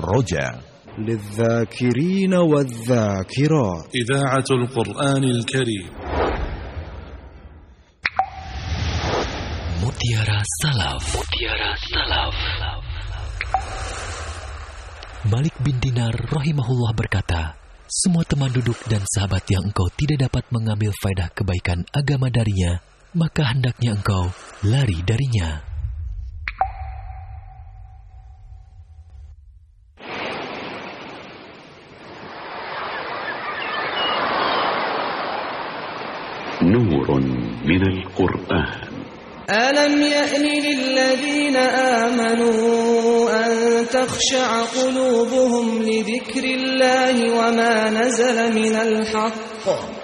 الرجاء للذاكرين والذاكرات. إذاعة القرآن الكريم. Mutiara Salaf. Mutiara Salaf. Malik bin Dinar rahimahullah berkata, semua teman duduk dan sahabat yang engkau tidak dapat mengambil faedah kebaikan agama darinya, maka hendaknya engkau lari darinya. نور من القرآن. ألم يأن للذين آمنوا أن تخشع قلوبهم لذكر الله وما نزل من الحق